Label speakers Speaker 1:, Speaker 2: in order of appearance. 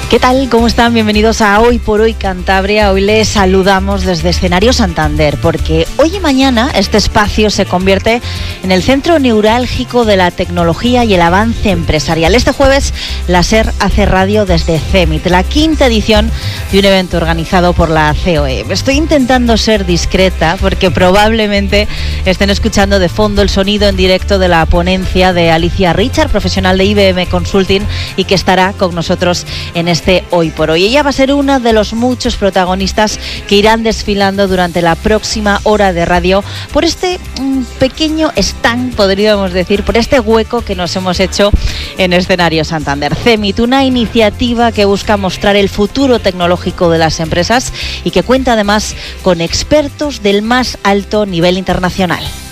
Speaker 1: ¿Qué tal? ¿Cómo están? Bienvenidos a Hoy por Hoy Cantabria. Hoy les saludamos desde Escenario Santander, porque hoy y mañana este espacio se convierte en el centro neurálgico de la tecnología y el avance empresarial. Este jueves la SER hace radio desde CEMIT, la quinta edición de un evento organizado por la COE. Estoy intentando ser discreta porque probablemente estén escuchando de fondo el sonido en directo de la ponencia de Alicia Richard, profesional de IBM Consulting, y que estará con nosotros en este Hoy por Hoy. Ella va a ser una de los muchos protagonistas que irán desfilando durante la próxima hora de radio por este pequeño stand, podríamos decir, por este hueco que nos hemos hecho en Escenario Santander. CEMIT, una iniciativa que busca mostrar el futuro tecnológico de las empresas y que cuenta además con expertos del más alto nivel internacional.